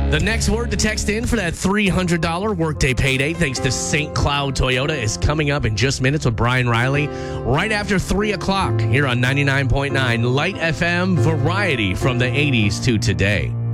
The next word to text in for that $300 workday payday, thanks to St. Cloud Toyota, is coming up in just minutes with Brian Riley, right after 3 o'clock here on 99.9 Light FM Variety from the 80s to today.